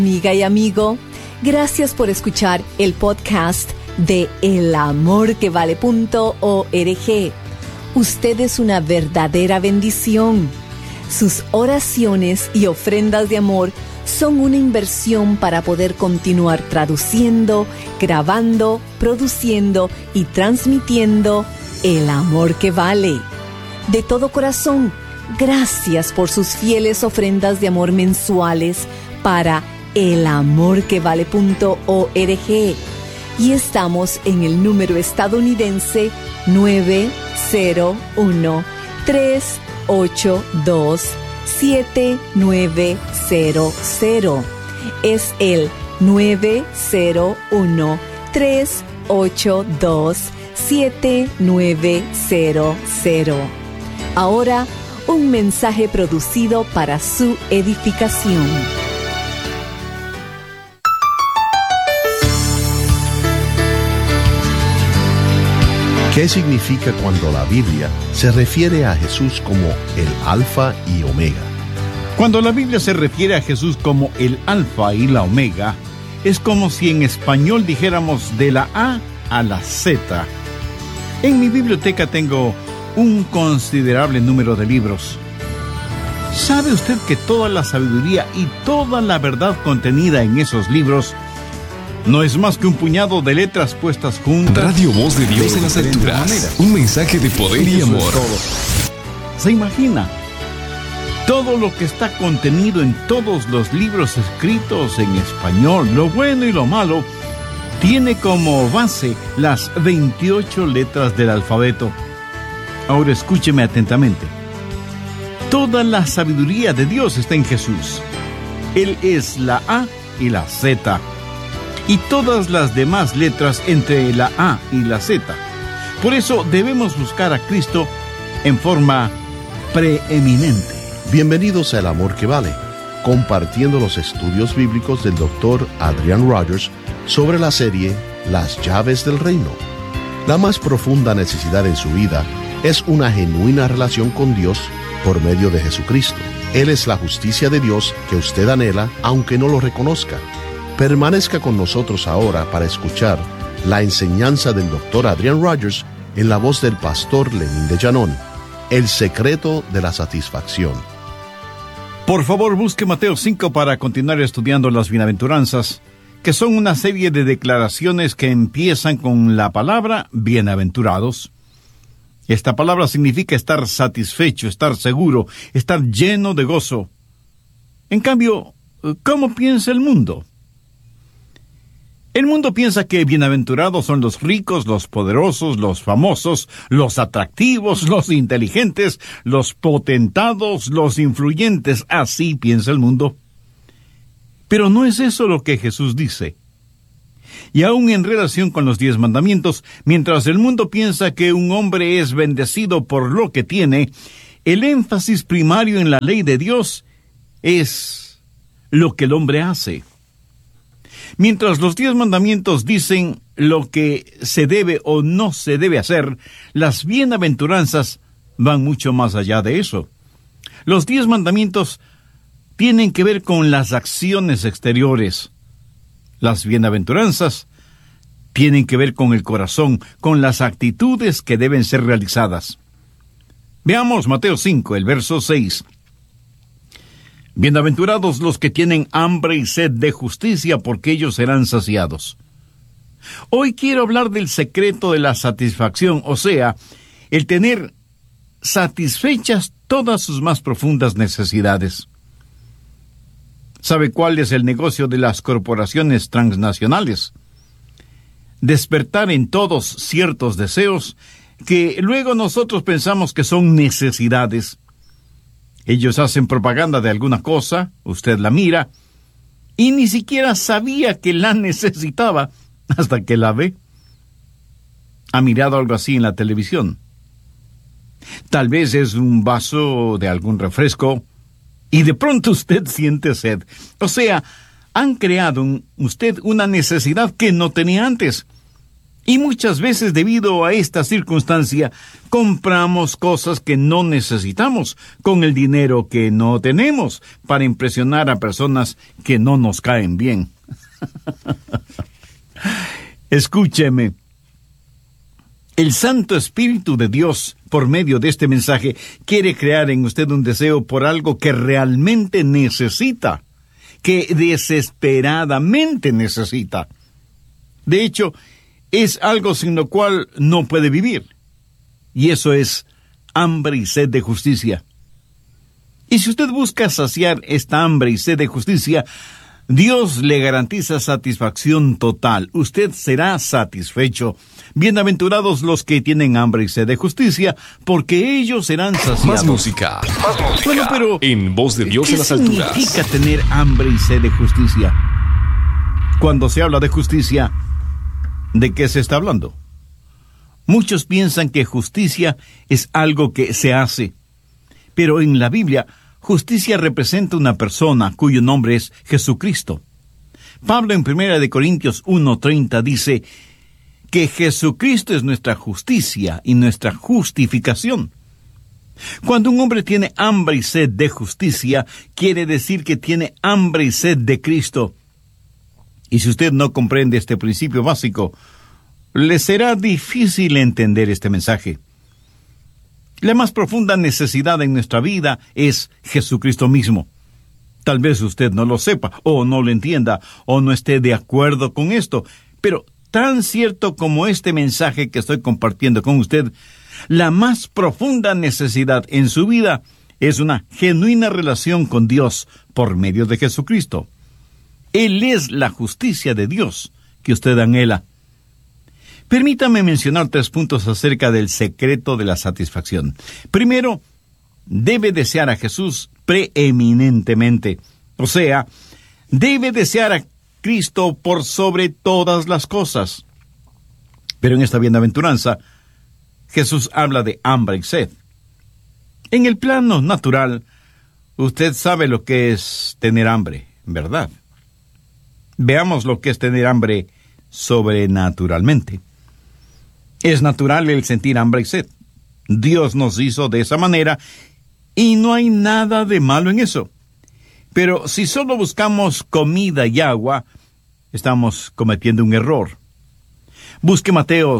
Amiga y amigo, gracias por escuchar el podcast de elamorquevale.org. Usted es una verdadera bendición. Sus oraciones y ofrendas de amor son una inversión para poder continuar traduciendo, grabando, produciendo y transmitiendo el amor que vale. De todo corazón, gracias por sus fieles ofrendas de amor mensuales para elamorquevale.org. Y estamos en el número estadounidense 901-382-7900. Es el 901-382-7900. Ahora, un mensaje producido para su edificación. ¿Qué significa cuando la Biblia se refiere a Jesús como el Alfa y Omega? Cuando la Biblia se refiere a Jesús como el Alfa y la Omega, es como si en español dijéramos de la A a la Z. En mi biblioteca tengo un considerable número de libros. ¿Sabe usted que toda la sabiduría y toda la verdad contenida en esos libros no es más que un puñado de letras puestas juntas? Radio Voz de Dios en las alturas. Un mensaje de poder y amor. ¿Se imagina? Todo lo que está contenido en todos los libros escritos en español, lo bueno y lo malo, tiene como base las 28 letras del alfabeto. Ahora escúcheme atentamente. Toda la sabiduría de Dios está en Jesús. Él es la A y la Z. Y todas las demás letras entre la A y la Z. Por eso debemos buscar a Cristo en forma preeminente. Bienvenidos a El Amor que Vale, compartiendo los estudios bíblicos del Dr. Adrian Rogers sobre la serie Las Llaves del Reino. La más profunda necesidad en su vida es una genuina relación con Dios por medio de Jesucristo. Él es la justicia de Dios que usted anhela, aunque no lo reconozca. Permanezca con nosotros ahora para escuchar la enseñanza del Dr. Adrian Rogers en la voz del pastor Lenín de Llanón, el secreto de la satisfacción. Por favor, busque Mateo 5 para continuar estudiando las bienaventuranzas, que son una serie de declaraciones que empiezan con la palabra bienaventurados. Esta palabra significa estar satisfecho, estar seguro, estar lleno de gozo. En cambio, ¿cómo piensa el mundo? El mundo piensa que bienaventurados son los ricos, los poderosos, los famosos, los atractivos, los inteligentes, los potentados, los influyentes. Así piensa el mundo. Pero no es eso lo que Jesús dice. Y aún en relación con los 10 mandamientos, mientras el mundo piensa que un hombre es bendecido por lo que tiene, el énfasis primario en la ley de Dios es lo que el hombre hace. Mientras los 10 mandamientos dicen lo que se debe o no se debe hacer, las bienaventuranzas van mucho más allá de eso. Los 10 mandamientos tienen que ver con las acciones exteriores. Las bienaventuranzas tienen que ver con el corazón, con las actitudes que deben ser realizadas. Veamos Mateo 5, el verso 6. Bienaventurados los que tienen hambre y sed de justicia, porque ellos serán saciados. Hoy quiero hablar del secreto de la satisfacción, o sea, el tener satisfechas todas sus más profundas necesidades. ¿Sabe cuál es el negocio de las corporaciones transnacionales? Despertar en todos ciertos deseos que luego nosotros pensamos que son necesidades. Ellos hacen propaganda de alguna cosa, usted la mira, y ni siquiera sabía que la necesitaba hasta que la ve. ¿Ha mirado algo así en la televisión? Tal vez es un vaso de algún refresco, y de pronto usted siente sed. O sea, han creado en usted una necesidad que no tenía antes. Y muchas veces, debido a esta circunstancia, compramos cosas que no necesitamos con el dinero que no tenemos para impresionar a personas que no nos caen bien. Escúcheme. El Santo Espíritu de Dios, por medio de este mensaje, quiere crear en usted un deseo por algo que realmente necesita, que desesperadamente necesita. De hecho, es algo sin lo cual no puede vivir. Y eso es hambre y sed de justicia. Y si usted busca saciar esta hambre y sed de justicia, Dios le garantiza satisfacción total. Usted será satisfecho. Bienaventurados los que tienen hambre y sed de justicia, porque ellos serán saciados. Más música. Bueno, pero En voz de Dios en las alturas. ¿qué significa tener hambre y sed de justicia? Cuando se habla de justicia, ¿de qué se está hablando? Muchos piensan que justicia es algo que se hace, pero en la Biblia, justicia representa una persona cuyo nombre es Jesucristo. Pablo en 1 Corintios 1:30 dice que Jesucristo es nuestra justicia y nuestra justificación. Cuando un hombre tiene hambre y sed de justicia, quiere decir que tiene hambre y sed de Cristo. Y si usted no comprende este principio básico, le será difícil entender este mensaje. La más profunda necesidad en nuestra vida es Jesucristo mismo. Tal vez usted no lo sepa, o no lo entienda, o no esté de acuerdo con esto, pero tan cierto como este mensaje que estoy compartiendo con usted, la más profunda necesidad en su vida es una genuina relación con Dios por medio de Jesucristo. Él es la justicia de Dios que usted anhela. Permítame mencionar 3 puntos acerca del secreto de la satisfacción. Primero, debe desear a Jesús preeminentemente. O sea, debe desear a Cristo por sobre todas las cosas. Pero en esta bienaventuranza, Jesús habla de hambre y sed. En el plano natural, usted sabe lo que es tener hambre, ¿verdad? Veamos lo que es tener hambre sobrenaturalmente. Es natural el sentir hambre y sed. Dios nos hizo de esa manera y no hay nada de malo en eso. Pero si solo buscamos comida y agua, estamos cometiendo un error. Busque Mateo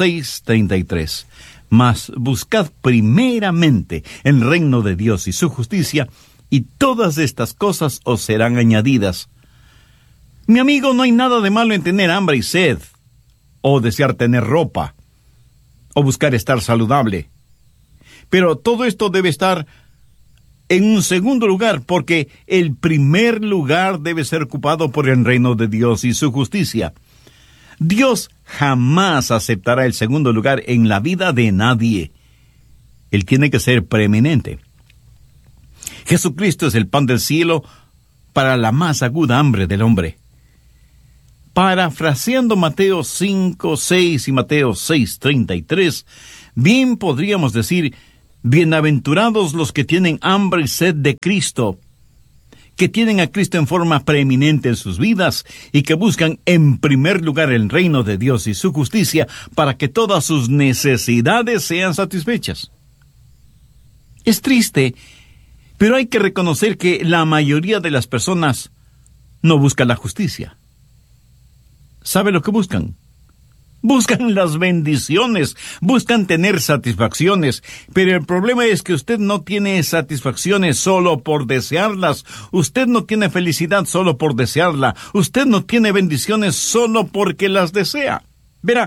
6:33. Mas buscad primeramente el reino de Dios y su justicia, y todas estas cosas os serán añadidas. Mi amigo, no hay nada de malo en tener hambre y sed, o desear tener ropa, o buscar estar saludable. Pero todo esto debe estar en un segundo lugar, porque el primer lugar debe ser ocupado por el reino de Dios y su justicia. Dios jamás aceptará el segundo lugar en la vida de nadie. Él tiene que ser preeminente. Jesucristo es el pan del cielo para la más aguda hambre del hombre. Parafraseando Mateo 5:6 y Mateo 6:33, bien podríamos decir: bienaventurados los que tienen hambre y sed de Cristo, que tienen a Cristo en forma preeminente en sus vidas y que buscan en primer lugar el reino de Dios y su justicia para que todas sus necesidades sean satisfechas. Es triste, pero hay que reconocer que la mayoría de las personas no buscan la justicia. ¿Sabe lo que buscan? Buscan las bendiciones, buscan tener satisfacciones, pero el problema es que usted no tiene satisfacciones solo por desearlas, usted no tiene felicidad solo por desearla, usted no tiene bendiciones solo porque las desea. Verá,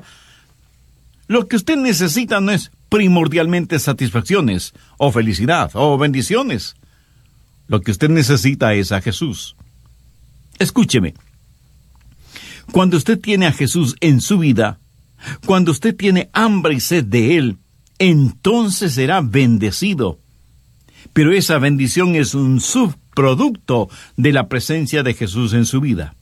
lo que usted necesita no es primordialmente satisfacciones, o felicidad, o bendiciones. Lo que usted necesita es a Jesús. Escúcheme. Cuando usted tiene a Jesús en su vida, cuando usted tiene hambre y sed de Él, entonces será bendecido. Pero esa bendición es un subproducto de la presencia de Jesús en su vida.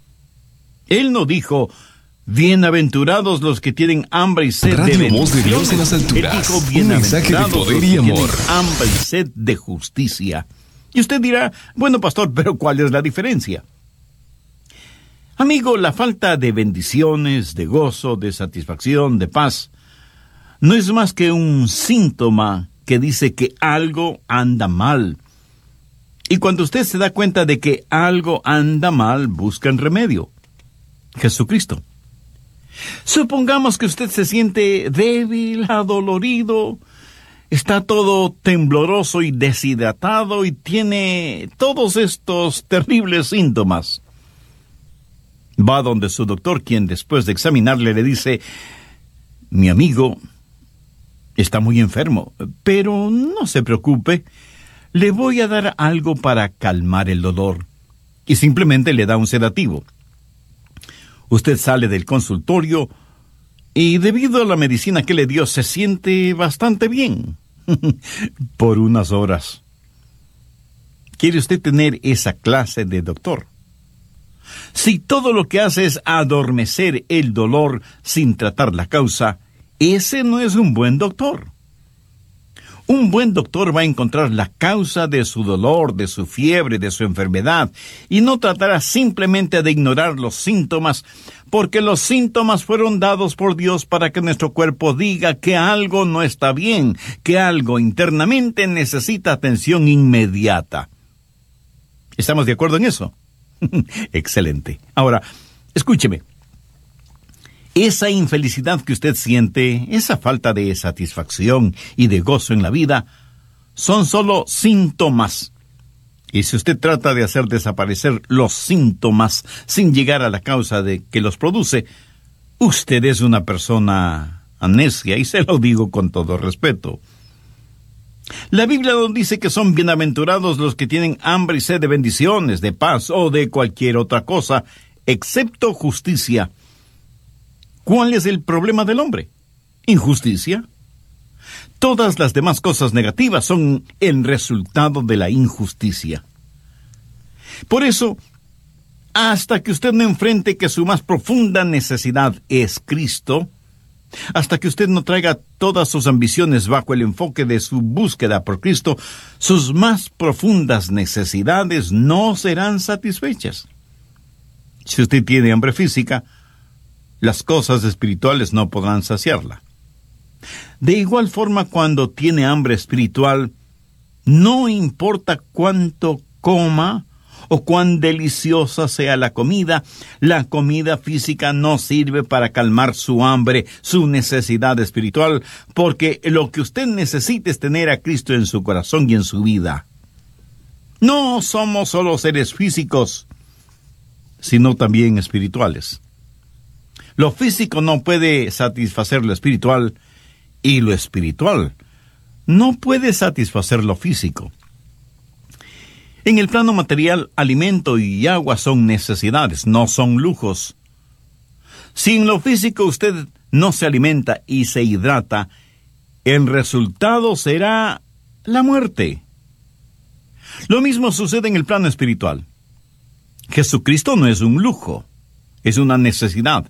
Él no dijo: bienaventurados los que tienen hambre y sed de bendición. Voz de Dios en las alturas. Él dijo: Un mensaje de bienaventurados poder los y que amor. tienen hambre y sed de justicia. Y usted dirá: bueno, pastor, pero ¿cuál es la diferencia? Amigo, la falta de bendiciones, de gozo, de satisfacción, de paz, no es más que un síntoma que dice que algo anda mal. Y cuando usted se da cuenta de que algo anda mal, busca el remedio: Jesucristo. Supongamos que usted se siente débil, adolorido, está todo tembloroso y deshidratado y tiene todos estos terribles síntomas. Va donde su doctor, quien después de examinarle le dice: mi amigo está muy enfermo, pero no se preocupe, le voy a dar algo para calmar el dolor. Y simplemente le da un sedativo. Usted sale del consultorio y debido a la medicina que le dio se siente bastante bien. Por unas horas. ¿Quiere usted tener esa clase de doctor? Si todo lo que hace es adormecer el dolor sin tratar la causa, ese no es un buen doctor. Un buen doctor va a encontrar la causa de su dolor, de su fiebre, de su enfermedad, y no tratará simplemente de ignorar los síntomas, porque los síntomas fueron dados por Dios para que nuestro cuerpo diga que algo no está bien, que algo internamente necesita atención inmediata. ¿Estamos de acuerdo en eso? Excelente. Ahora, escúcheme. Esa infelicidad que usted siente, esa falta de satisfacción y de gozo en la vida, son solo síntomas. Y si usted trata de hacer desaparecer los síntomas sin llegar a la causa de que los produce, usted es una persona necia, y se lo digo con todo respeto. La Biblia nos dice que son bienaventurados los que tienen hambre y sed de bendiciones, de paz o de cualquier otra cosa, excepto justicia. ¿Cuál es el problema del hombre? ¿Injusticia? Todas las demás cosas negativas son el resultado de la injusticia. Por eso, hasta que usted no enfrente que su más profunda necesidad es Cristo, hasta que usted no traiga todas sus ambiciones bajo el enfoque de su búsqueda por Cristo, sus más profundas necesidades no serán satisfechas. Si usted tiene hambre física, las cosas espirituales no podrán saciarla. De igual forma, cuando tiene hambre espiritual, no importa cuánto coma o cuán deliciosa sea la comida física no sirve para calmar su hambre, su necesidad espiritual, porque lo que usted necesita es tener a Cristo en su corazón y en su vida. No somos solo seres físicos, sino también espirituales. Lo físico no puede satisfacer lo espiritual, y lo espiritual no puede satisfacer lo físico. En el plano material, alimento y agua son necesidades, no son lujos. Si en lo físico usted no se alimenta y se hidrata, el resultado será la muerte. Lo mismo sucede en el plano espiritual. Jesucristo no es un lujo, es una necesidad.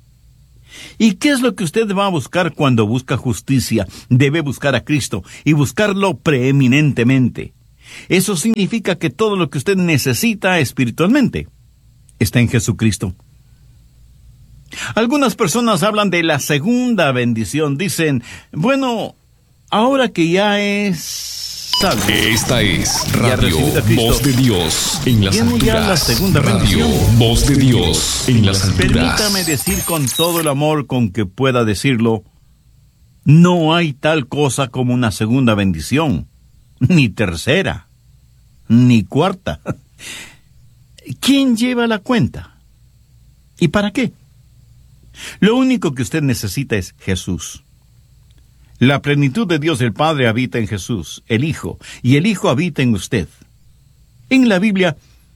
¿Y qué es lo que usted va a buscar cuando busca justicia? Debe buscar a Cristo y buscarlo preeminentemente. Eso significa que todo lo que usted necesita espiritualmente está en Jesucristo. Algunas personas hablan de la segunda bendición. Dicen, bueno, ahora que ya es salvo, esta es Radio Voz de Dios en las ¿tiene ya la alturas. segunda Radio bendición? Voz de Dios en las alturas. Permítame decir con todo el amor con que pueda decirlo, no hay tal cosa como una segunda bendición, ni tercera, ni cuarta. ¿Quién lleva la cuenta? ¿Y para qué? Lo único que usted necesita es Jesús. La plenitud de Dios el Padre habita en Jesús, el Hijo, y el Hijo habita en usted. En la Biblia,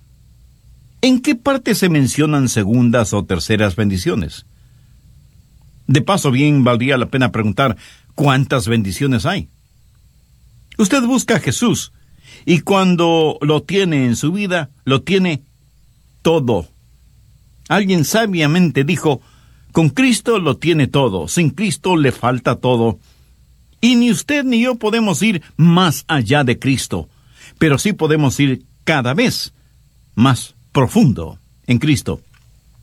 ¿en qué parte se mencionan segundas o terceras bendiciones? De paso, bien valdría la pena preguntar, ¿cuántas bendiciones hay? Usted busca a Jesús, y cuando lo tiene en su vida, lo tiene todo. Alguien sabiamente dijo, con Cristo lo tiene todo, sin Cristo le falta todo. Y ni usted ni yo podemos ir más allá de Cristo, pero sí podemos ir cada vez más profundo en Cristo.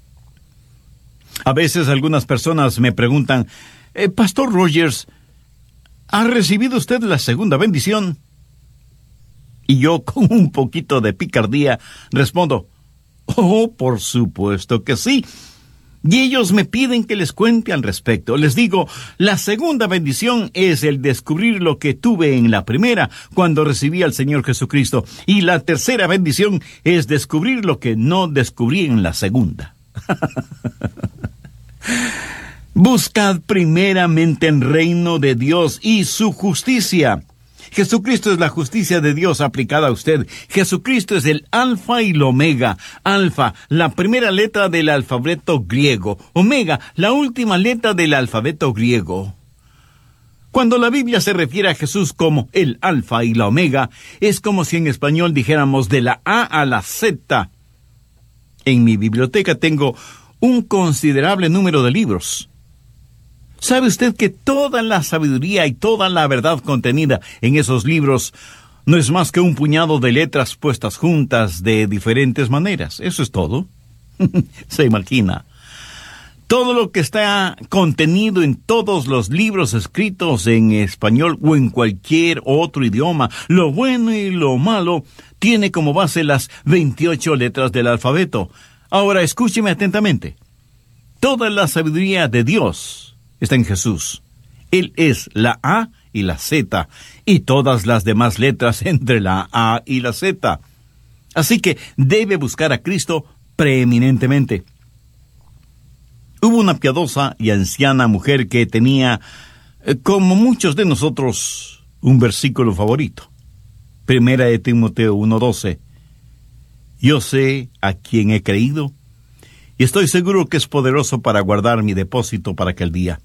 A veces algunas personas me preguntan, Pastor Rogers, ¿ha recibido usted la segunda bendición? Y yo, con un poquito de picardía, respondo, oh, por supuesto que sí. Y ellos me piden que les cuente al respecto. Les digo, la segunda bendición es el descubrir lo que tuve en la primera, cuando recibí al Señor Jesucristo. Y la tercera bendición es descubrir lo que no descubrí en la segunda. Buscad primeramente el reino de Dios y su justicia. Jesucristo es la justicia de Dios aplicada a usted. Jesucristo es el alfa y el omega. Alfa, la primera letra del alfabeto griego. Omega, la última letra del alfabeto griego. Cuando la Biblia se refiere a Jesús como el alfa y la omega, es como si en español dijéramos de la A a la Z. En mi biblioteca tengo un considerable número de libros. ¿Sabe usted que toda la sabiduría y toda la verdad contenida en esos libros no es más que un puñado de letras puestas juntas de diferentes maneras? Eso es todo. Se imagina. Todo lo que está contenido en todos los libros escritos en español o en cualquier otro idioma, lo bueno y lo malo, tiene como base las 28 letras del alfabeto. Ahora escúcheme atentamente. Toda la sabiduría de Dios está en Jesús. Él es la A y la Z, y todas las demás letras entre la A y la Z. Así que debe buscar a Cristo preeminentemente. Hubo una piadosa y anciana mujer que tenía, como muchos de nosotros, un versículo favorito. Primera de Timoteo 1:12. Yo sé a quién he creído, y estoy seguro que es poderoso para guardar mi depósito para aquel día.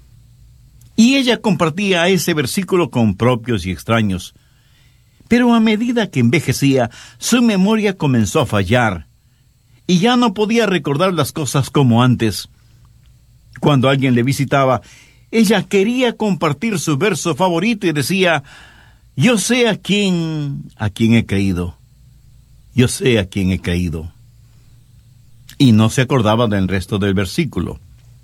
Y ella compartía ese versículo con propios y extraños. Pero a medida que envejecía, su memoria comenzó a fallar, y ya no podía recordar las cosas como antes. Cuando alguien le visitaba, ella quería compartir su verso favorito y decía, yo sé a quién he creído. Yo sé a quién he creído. Y no se acordaba del resto del versículo.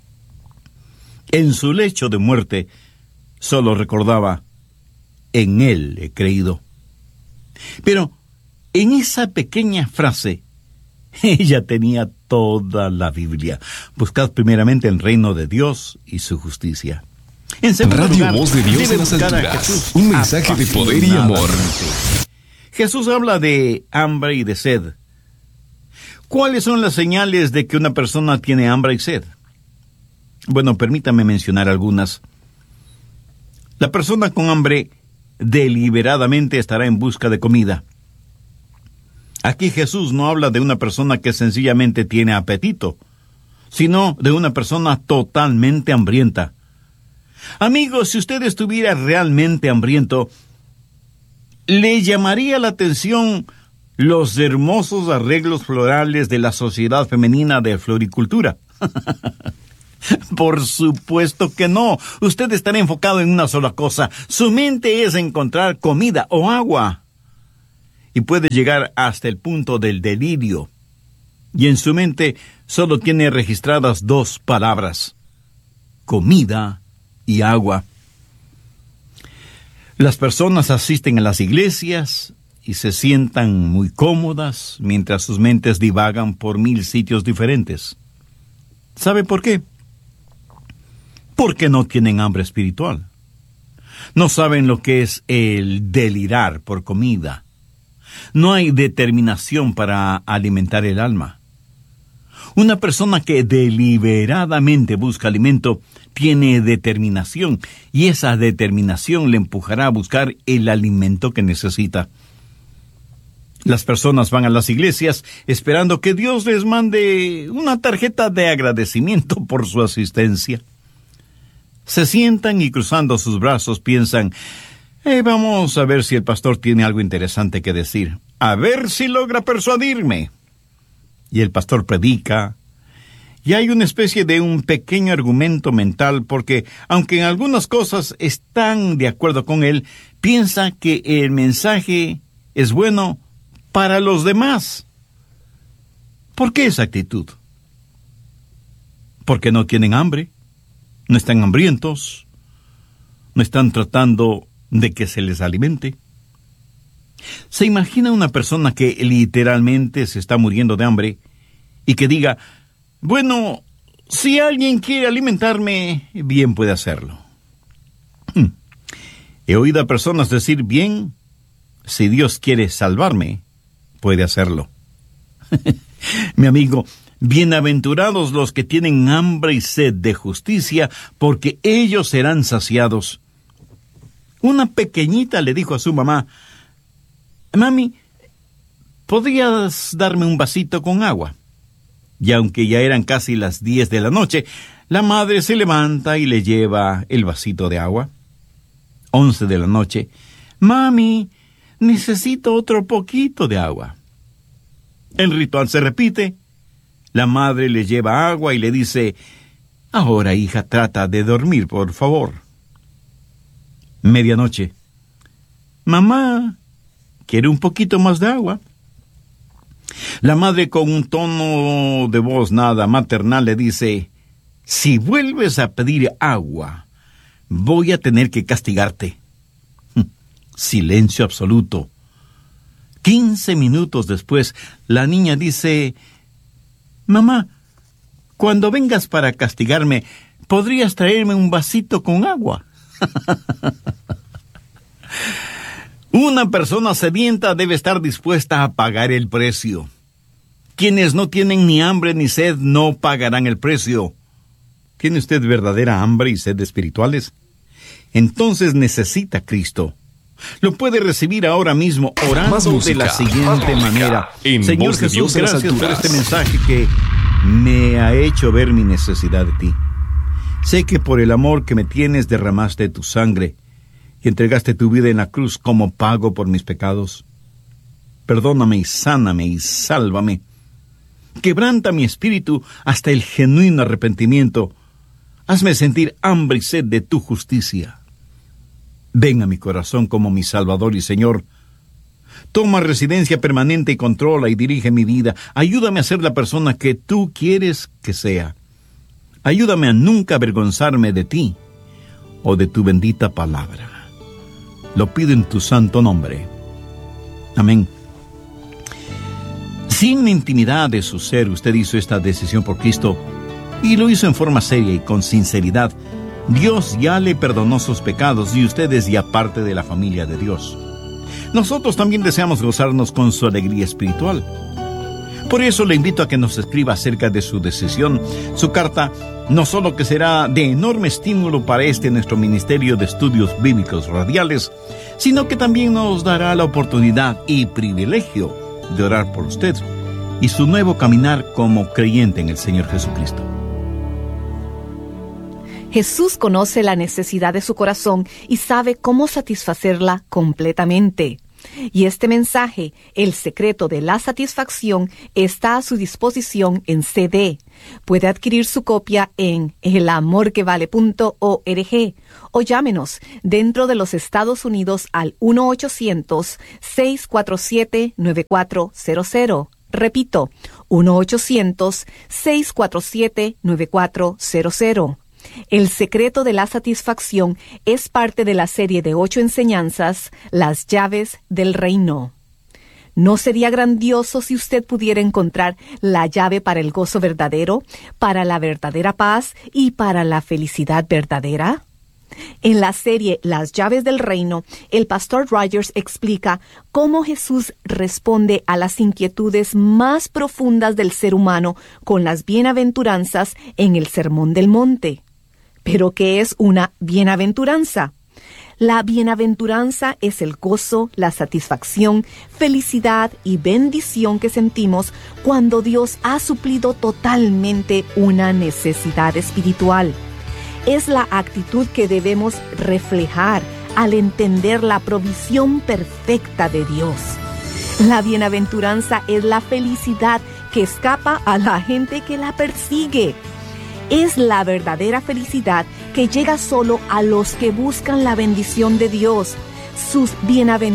En su lecho de muerte, solo recordaba, en Él he creído. Pero en esa pequeña frase, ella tenía toda la Biblia. Buscad primeramente el reino de Dios y su justicia. En segundo Radio lugar, Voz de Dios debe en las buscar a alturas. Jesús Un mensaje de poder y amor. apasionadamente. Jesús habla de hambre y de sed. ¿Cuáles son las señales de que una persona tiene hambre y sed? Bueno, permítame mencionar algunas. La persona con hambre deliberadamente estará en busca de comida. Aquí Jesús no habla de una persona que sencillamente tiene apetito, sino de una persona totalmente hambrienta. Amigos, si usted estuviera realmente hambriento, ¿le llamaría la atención los hermosos arreglos florales de la Sociedad Femenina de Floricultura? Por supuesto que no. Usted estará enfocado en una sola cosa. Su mente es encontrar comida o agua. Y puede llegar hasta el punto del delirio. Y en su mente solo tiene registradas dos palabras: comida y agua. Las personas asisten a las iglesias y se sientan muy cómodas mientras sus mentes divagan por 1000 sitios diferentes. ¿Sabe por qué? Porque no tienen hambre espiritual. No saben lo que es el delirar por comida. No hay determinación para alimentar el alma. Una persona que deliberadamente busca alimento tiene determinación, y esa determinación le empujará a buscar el alimento que necesita. Las personas van a las iglesias esperando que Dios les mande una tarjeta de agradecimiento por su asistencia. Se sientan y cruzando sus brazos piensan, vamos a ver si el pastor tiene algo interesante que decir. A ver si logra persuadirme. Y el pastor predica, y hay una especie de un pequeño argumento mental, porque aunque en algunas cosas están de acuerdo con él, piensa que el mensaje es bueno para los demás. ¿Por qué esa actitud? porque no tienen hambre, no están hambrientos, no están tratando de que se les alimente. ¿Se imagina una persona que literalmente se está muriendo de hambre y que diga, bueno, si alguien quiere alimentarme, bien puede hacerlo? He oído a personas decir, bien, si Dios quiere salvarme, puede hacerlo. Mi amigo, bienaventurados los que tienen hambre y sed de justicia, porque ellos serán saciados. Una pequeñita le dijo a su mamá, mami, ¿podrías darme un vasito con agua? Y aunque ya eran casi las 10 de la noche, la madre se levanta y le lleva el vasito de agua. 11 de la noche, mami, necesito otro poquito de agua. El ritual se repite. La madre le lleva agua y le dice, ahora, hija, trata de dormir, por favor. Medianoche, mamá, ¿quiere un poquito más de agua? La madre, con un tono de voz nada maternal, le dice, si vuelves a pedir agua, voy a tener que castigarte. Silencio absoluto. 15 minutos después, la niña dice, mamá, cuando vengas para castigarme, ¿podrías traerme un vasito con agua? Una persona sedienta debe estar dispuesta a pagar el precio. Quienes no tienen ni hambre ni sed no pagarán el precio. ¿Tiene usted verdadera hambre y sed espirituales? Entonces necesita a Cristo. Lo puede recibir ahora mismo orando de la siguiente manera. Señor Jesús, gracias por este mensaje que me ha hecho ver mi necesidad de ti. Sé que por el amor que me tienes derramaste tu sangre y entregaste tu vida en la cruz como pago por mis pecados. Perdóname y sáname y sálvame. Quebranta mi espíritu hasta el genuino arrepentimiento. Hazme sentir hambre y sed de tu justicia. Ven a mi corazón como mi Salvador y Señor. Toma residencia permanente y controla y dirige mi vida. Ayúdame a ser la persona que tú quieres que sea. Ayúdame a nunca avergonzarme de ti o de tu bendita palabra. Lo pido en tu santo nombre. Amén. Sin la intimidad de su ser, usted hizo esta decisión por Cristo y lo hizo en forma seria y con sinceridad. Dios ya le perdonó sus pecados y usted es ya parte de la familia de Dios. Nosotros también deseamos gozarnos con su alegría espiritual. Por eso le invito a que nos escriba acerca de su decisión. Su carta no solo que será de enorme estímulo para nuestro Ministerio de Estudios Bíblicos Radiales, sino que también nos dará la oportunidad y privilegio de orar por usted y su nuevo caminar como creyente en el Señor Jesucristo. Jesús conoce la necesidad de su corazón y sabe cómo satisfacerla completamente. Y este mensaje, El secreto de la satisfacción, está a su disposición en CD. Puede adquirir su copia en elamorquevale.org o llámenos dentro de los Estados Unidos al 1-800-647-9400. Repito, 1-800-647-9400. El secreto de la satisfacción es parte de la serie de 8 enseñanzas, Las llaves del reino. ¿No sería grandioso si usted pudiera encontrar la llave para el gozo verdadero, para la verdadera paz y para la felicidad verdadera? En la serie Las llaves del reino, el pastor Rogers explica cómo Jesús responde a las inquietudes más profundas del ser humano con las bienaventuranzas en el Sermón del Monte. ¿Pero qué es una bienaventuranza? La bienaventuranza es el gozo, la satisfacción, felicidad y bendición que sentimos cuando Dios ha suplido totalmente una necesidad espiritual. Es la actitud que debemos reflejar al entender la provisión perfecta de Dios. La bienaventuranza es la felicidad que escapa a la gente que la persigue. Es la verdadera felicidad que llega solo a los que buscan la bendición de Dios. Sus bienaventurados